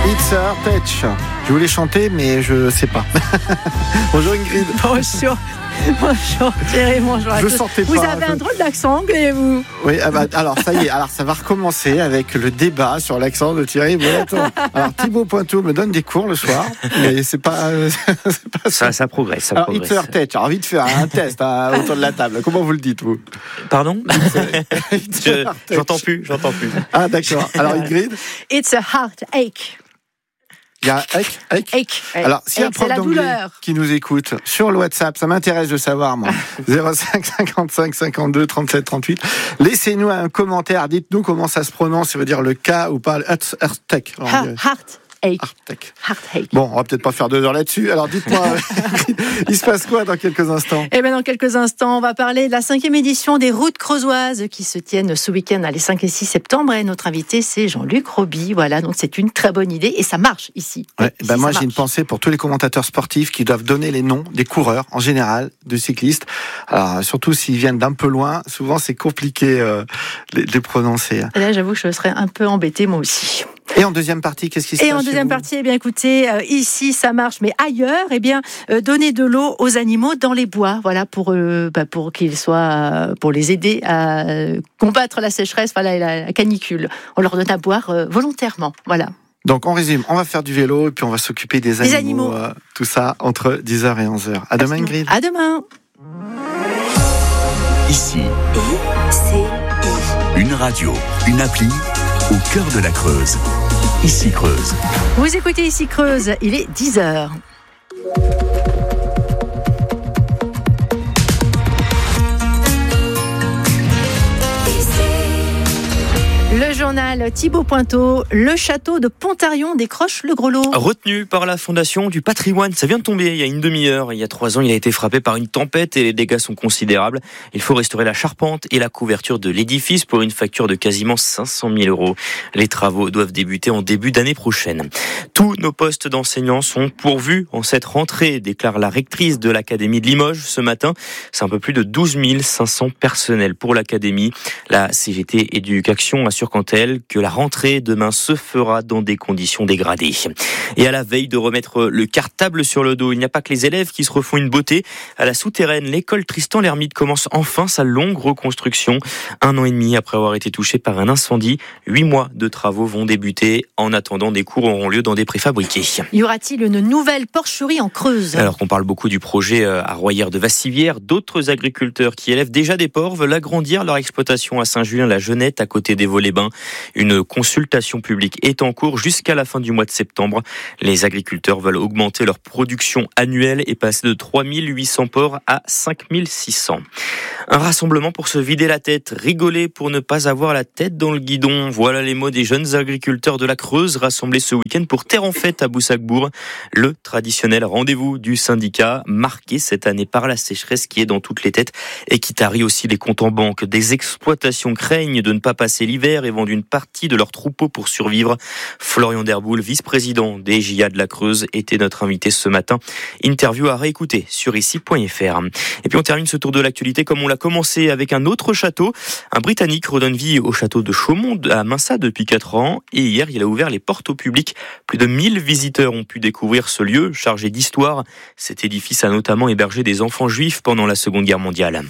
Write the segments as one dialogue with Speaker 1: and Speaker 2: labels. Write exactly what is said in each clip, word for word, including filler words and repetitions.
Speaker 1: It's a Touch. Je voulais chanter, mais je sais pas. Bonjour Ingrid.
Speaker 2: Bonjour. Bonjour Thierry, bonjour à
Speaker 1: je
Speaker 2: tous.
Speaker 1: Sentais
Speaker 2: vous
Speaker 1: pas,
Speaker 2: avez
Speaker 1: je...
Speaker 2: un drôle d'accent anglais, vous.
Speaker 1: Oui, ah bah, alors ça y est, alors ça va recommencer avec le débat sur l'accent de Thierry. Bon, attends. Alors Thibaut Pointeau me donne des cours le soir, mais c'est pas, c'est pas ça.
Speaker 3: Ça, ça progresse. Ça
Speaker 1: alors
Speaker 3: progresse.
Speaker 1: It's a Touch. J'ai envie de faire un test hein, autour de la table. Comment vous le dites vous?
Speaker 3: Pardon?
Speaker 1: It's
Speaker 3: Je,
Speaker 1: a
Speaker 3: j'entends
Speaker 1: touch.
Speaker 3: plus, j'entends plus.
Speaker 1: Ah d'accord. Alors Ingrid,
Speaker 2: It's a heartache.
Speaker 1: il y a ache, ache.
Speaker 2: Ache.
Speaker 1: Alors, s'il y a un
Speaker 2: Ache,
Speaker 1: prof
Speaker 2: c'est la
Speaker 1: d'anglais
Speaker 2: douleur.
Speaker 1: qui nous écoute sur le WhatsApp, ça m'intéresse de savoir, moi. zéro cinq cinquante-cinq cinquante-deux trente-sept trente-huit. Laissez-nous un commentaire. Dites-nous comment ça se prononce. Ça veut dire le K ou pas. Heartache.
Speaker 2: Ha- Heartache.
Speaker 1: Heartache.
Speaker 2: Heartache.
Speaker 1: Bon, on va peut-être pas faire deux heures là-dessus. Alors, dites-moi, il se passe quoi dans quelques instants?
Speaker 2: Et bien dans quelques instants, on va parler de la cinquième édition des Routes creusoises qui se tiennent ce week-end, les cinq et six septembre. Et notre invité, c'est Jean-Luc Roby. Voilà, donc c'est une très bonne idée et ça marche ici.
Speaker 1: Ouais,
Speaker 2: Ici,
Speaker 1: ben moi,
Speaker 2: ça
Speaker 1: j'ai une
Speaker 2: marche.
Speaker 1: pensée pour tous les commentateurs sportifs qui doivent donner les noms des coureurs, en général, de cyclistes. Alors, surtout s'ils viennent d'un peu loin, souvent c'est compliqué euh, de les prononcer.
Speaker 2: Et là, j'avoue que je serais un peu embêtée, moi aussi.
Speaker 1: Et en deuxième partie, qu'est-ce qui se
Speaker 2: Et
Speaker 1: passe
Speaker 2: en
Speaker 1: chez
Speaker 2: deuxième
Speaker 1: vous
Speaker 2: partie, eh bien, écoutez, euh, ici, ça marche, mais ailleurs, eh bien, euh, donner de l'eau aux animaux dans les bois, voilà, pour, euh, bah, pour qu'ils soient, euh, pour les aider à euh, combattre la sécheresse, voilà, et la, la canicule. On leur donne à boire euh, volontairement, voilà.
Speaker 1: Donc on résume, on va faire du vélo et puis on va s'occuper des animaux,
Speaker 2: animaux.
Speaker 1: Euh, tout ça entre dix heures et onze heures. À demain Ingrid.
Speaker 2: À demain.
Speaker 4: Ici,
Speaker 5: I C I.
Speaker 4: une radio, une appli au cœur de la Creuse. Ici Creuse.
Speaker 2: Vous écoutez ici Creuse, il est dix heures. Le journal Thibaut Pointeau, le château de Pontarion décroche le gros lot.
Speaker 3: Retenu par la Fondation du Patrimoine, ça vient de tomber il y a une demi-heure. Il y a trois ans, il a été frappé par une tempête et les dégâts sont considérables. Il faut restaurer la charpente et la couverture de l'édifice pour une facture de quasiment cinq cent mille euros. Les travaux doivent débuter en début d'année prochaine. Tous nos postes d'enseignants sont pourvus en cette rentrée, déclare la rectrice de l'Académie de Limoges ce matin. C'est un peu plus de douze mille cinq cents personnels pour l'Académie. La C G T Éducation assure quant à elle que la rentrée demain se fera dans des conditions dégradées. Et à la veille de remettre le cartable sur le dos, il n'y a pas que les élèves qui se refont une beauté. À la souterraine, l'école Tristan l'Hermite commence enfin sa longue reconstruction. Un an et demi après avoir été touchée par un incendie, huit mois de travaux vont débuter. En attendant, des cours auront lieu dans des préfabriqués.
Speaker 2: Y aura-t-il une nouvelle porcherie en Creuse ?
Speaker 3: Alors qu'on parle beaucoup du projet à Royère de Vassivière, d'autres agriculteurs qui élèvent déjà des porcs veulent agrandir leur exploitation à Saint-Julien-la-Jeunette, à côté des Vaux-les-Bains. Une consultation publique est en cours jusqu'à la fin du mois de septembre. Les agriculteurs veulent augmenter leur production annuelle et passer de trois mille huit cents porcs à cinq mille six cents. Un rassemblement pour se vider la tête, rigoler pour ne pas avoir la tête dans le guidon. Voilà les mots des jeunes agriculteurs de la Creuse rassemblés ce week-end pour Terre en Fête à Boussac-Bourg. Le traditionnel rendez-vous du syndicat, marqué cette année par la sécheresse qui est dans toutes les têtes et qui tarit aussi les comptes en banque. Des exploitations craignent de ne pas passer l'hiver et vendent une partie de leur troupeau pour survivre. Florian Derboul, vice-président des J A de la Creuse, était notre invité ce matin. Interview à réécouter sur ici point f r. Et puis on termine ce tour de l'actualité comme on l'a commencé avec un autre château. Un Britannique redonne vie au château de Chaumont à Minsat depuis quatre ans. Et hier, il a ouvert les portes au public. Plus de mille visiteurs ont pu découvrir ce lieu chargé d'histoire. Cet édifice a notamment hébergé des enfants juifs pendant la Seconde Guerre mondiale.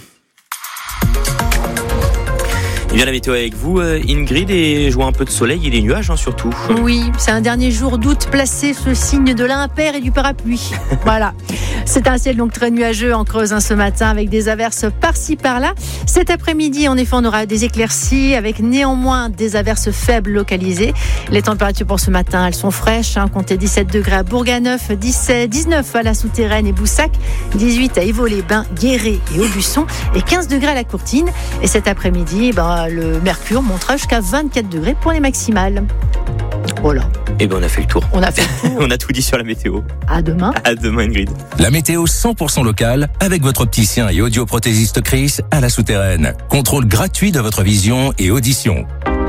Speaker 3: Et bien la météo avec vous, Ingrid, et je vois un peu de soleil et des nuages hein, surtout.
Speaker 2: Oui, c'est un dernier jour d'août placé sous le signe de l'impair et du parapluie. Voilà. C'est un ciel donc très nuageux en Creuse hein, ce matin avec des averses par-ci par-là. Cet après-midi, en effet, on aura des éclaircies avec néanmoins des averses faibles localisées. Les températures pour ce matin, elles sont fraîches. Hein, comptez dix-sept degrés à Bourganeuf, dix-sept, dix-neuf à la Souterraine et Boussac, dix-huit à Évaux-les-Bains, Guéret et Aubusson et quinze degrés à la Courtine. Et cet après-midi, ben, le mercure montera jusqu'à vingt-quatre degrés pour les maximales. Voilà.
Speaker 3: Et ben on a fait le tour.
Speaker 2: On a fait le tour.
Speaker 3: On a tout dit sur la météo.
Speaker 2: À demain.
Speaker 3: À demain Ingrid.
Speaker 4: La météo cent pour cent locale avec votre opticien et audioprothésiste Chris à la Souterraine. Contrôle gratuit de votre vision et audition.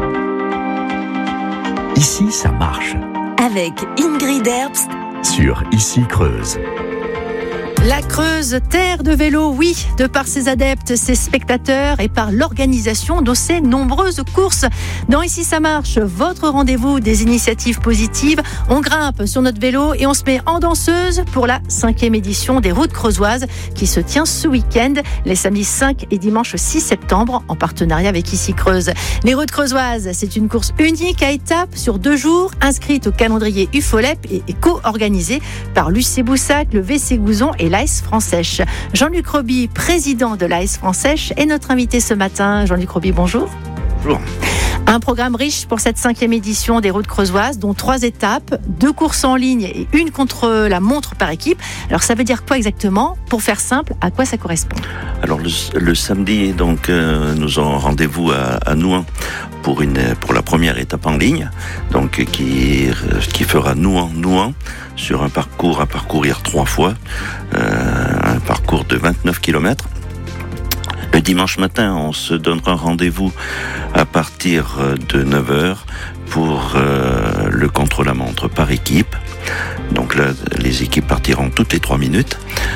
Speaker 4: Ici, ça marche.
Speaker 5: Avec Ingrid Herbst
Speaker 4: Sur Ici Creuse.
Speaker 2: La Creuse, terre de vélo, oui, de par ses adeptes, ses spectateurs et par l'organisation de ses nombreuses courses. Dans Ici ça marche, votre rendez-vous des initiatives positives. On grimpe sur notre vélo et on se met en danseuse pour la cinquième édition des Routes creusoises qui se tient ce week-end, les samedis cinq et dimanche six septembre, en partenariat avec Ici Creuse. Les Routes creusoises, c'est une course unique à étapes sur deux jours, inscrite au calendrier U F O L E P et co-organisée par l'U C Boussac, le V C Gouzon et l'A S Fransèche. Jean-Luc Roby, président de l'A S Fransèche, est notre invité ce matin. Jean-Luc Roby, bonjour.
Speaker 6: Bonjour.
Speaker 2: Un programme riche pour cette cinquième édition des Routes creusoises, dont trois étapes, deux courses en ligne et une contre la montre par équipe. Alors ça veut dire quoi exactement? Pour faire simple, à quoi ça correspond?
Speaker 6: Alors le, le samedi, donc euh, nous aurons rendez-vous à, à Nouan pour une pour la première étape en ligne, donc qui qui fera Nouan-Nouan sur un parcours à parcourir trois fois, euh, un parcours de vingt-neuf kilomètres. Le dimanche matin, on se donnera rendez-vous à partir de neuf heures pour euh, le contre-la-montre par équipe. Donc là, les équipes partiront toutes les trois minutes.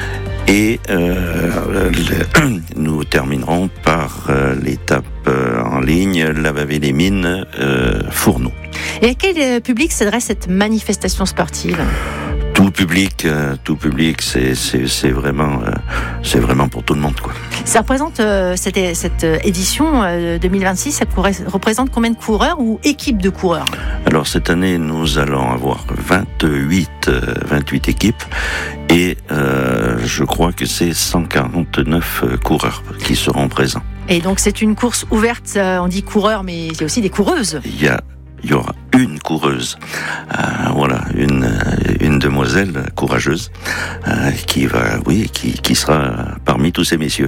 Speaker 6: Et euh, le, nous terminerons par euh, l'étape euh, en ligne, la Vavée-les-Mines, euh, Fourneau.
Speaker 2: Et à quel public s'adresse cette manifestation sportive ?
Speaker 6: Tout public, euh, tout public, c'est c'est c'est vraiment euh, c'est vraiment pour tout le monde, quoi.
Speaker 2: Ça représente euh, cette cette édition euh, deux mille vingt-six, ça représente combien de coureurs ou équipes de coureurs?
Speaker 6: Alors cette année, nous allons avoir vingt-huit euh, vingt-huit équipes et euh, je crois que c'est cent quarante-neuf coureurs qui seront présents.
Speaker 2: Et donc c'est une course ouverte, on dit coureurs, mais il y a aussi des coureuses.
Speaker 6: Il y a Il y aura une coureuse, euh, voilà, une une demoiselle courageuse euh, qui va, oui, qui qui sera parmi tous ces messieurs.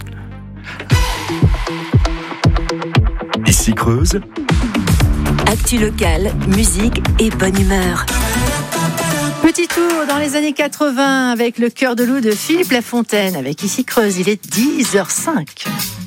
Speaker 4: Ici Creuse.
Speaker 5: Actu locale, musique et bonne humeur.
Speaker 2: Petit tour dans les années quatre-vingts avec le Cœur de loup de Philippe Lafontaine. Avec Ici Creuse, il est dix heures zéro cinq.